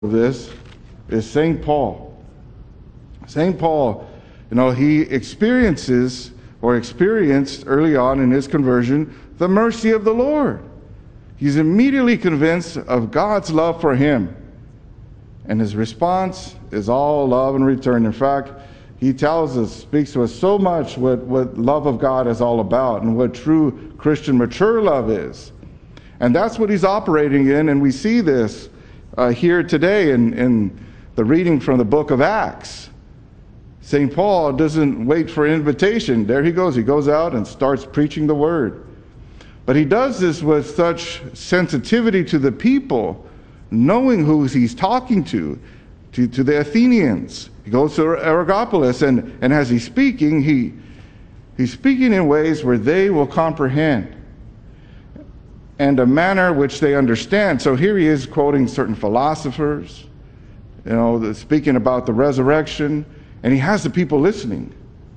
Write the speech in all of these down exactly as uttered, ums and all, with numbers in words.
of this is Saint Paul. Saint Paul, you know, he experiences or experienced early on in his conversion the mercy of the Lord. He's immediately convinced of God's love for him. And his response is all love in return. In fact, he tells us, speaks to us so much what, what love of God is all about and what true Christian mature love is. And that's what he's operating in, and we see this uh, here today in, in the reading from the book of Acts. Saint Paul doesn't wait for an invitation. There he goes. He goes out and starts preaching the word. But he does this with such sensitivity to the people, knowing who he's talking to, to, to the Athenians. He goes to Areopagus, and, and as he's speaking, he, he's speaking in ways where they will comprehend and a manner which they understand. So here he is quoting certain philosophers, you know, speaking about the resurrection, and he has the people listening.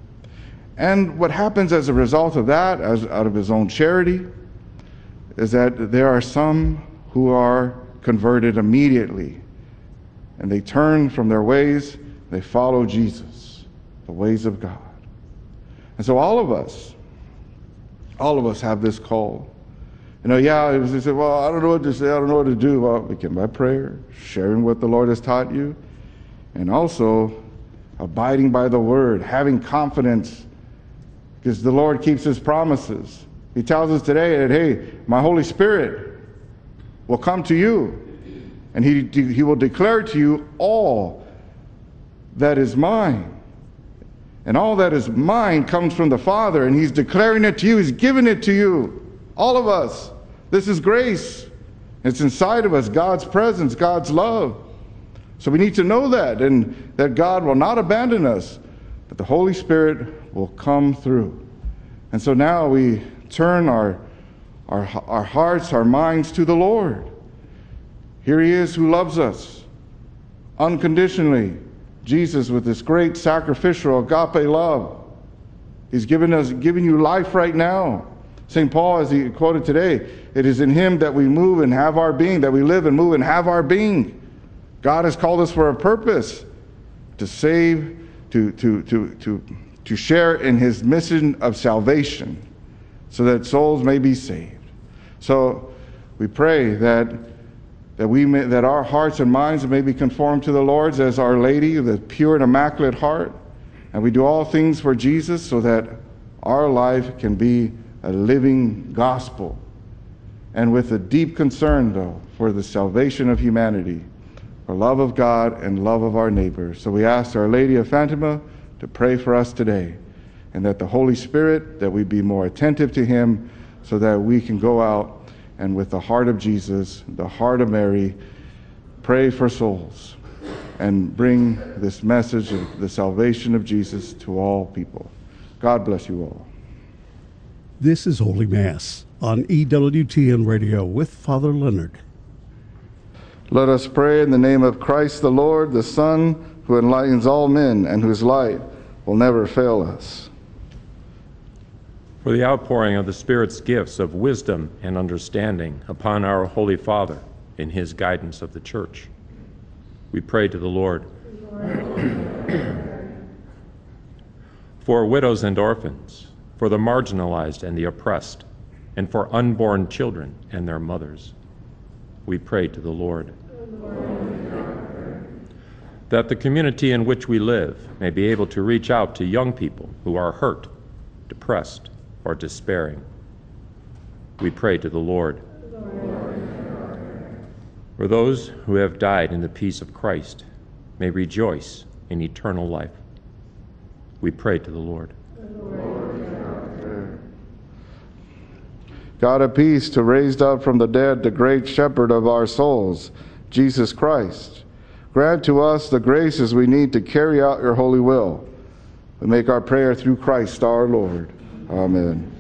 And what happens as a result of that, as out of his own charity, is that there are some who are converted immediately, and they turn from their ways, they follow Jesus, the ways of God. And so all of us, all of us have this call. You know, yeah, it was, they said, well, I don't know what to say, I don't know what to do. Well, we can by prayer, sharing what the Lord has taught you, and also abiding by the word, having confidence, because the Lord keeps his promises. He tells us today that, hey, my Holy Spirit will come to you, and he, he will declare to you all that is mine. And all that is mine comes from the Father, and he's declaring it to you. He's giving it to you, all of us. This is grace. It's inside of us, God's presence, God's love. So we need to know that, and that God will not abandon us, but the Holy Spirit will come through. And so now we turn our, our, our hearts, our minds to the Lord. Here he is who loves us unconditionally. Jesus, with this great sacrificial agape love. He's given us, giving you life right now. Saint Paul, as he quoted today, it is in him that we move and have our being, that we live and move and have our being. God has called us for a purpose, to save, to, to, to, to, to share in his mission of salvation, so that souls may be saved. So we pray that that we may, that our hearts and minds may be conformed to the Lord's as Our Lady, the pure and immaculate heart, and we do all things for Jesus, so that our life can be a living gospel, and with a deep concern, though, for the salvation of humanity, for love of God and love of our neighbor. So we ask Our Lady of Fatima to pray for us today, and that the Holy Spirit, that we be more attentive to him, so that we can go out and with the heart of Jesus, the heart of Mary, pray for souls and bring this message of the salvation of Jesus to all people. God bless you all. This is Holy Mass on E W T N Radio with Father Leonard. Let us pray in the name of Christ the Lord, the Son, who enlightens all men and whose light will never fail us. For the outpouring of the Spirit's gifts of wisdom and understanding upon our Holy Father in his guidance of the Church, we pray to the Lord. For widows and orphans, for the marginalized and the oppressed, and for unborn children and their mothers, we pray to the Lord. That the community in which we live may be able to reach out to young people who are hurt, depressed, or despairing, we pray to the Lord. For those who have died in the peace of Christ may rejoice in eternal life, we pray to the Lord. God of peace, to raise up from the dead the great shepherd of our souls, Jesus Christ, grant to us the graces we need to carry out your holy will. We make our prayer through Christ our Lord. Amen.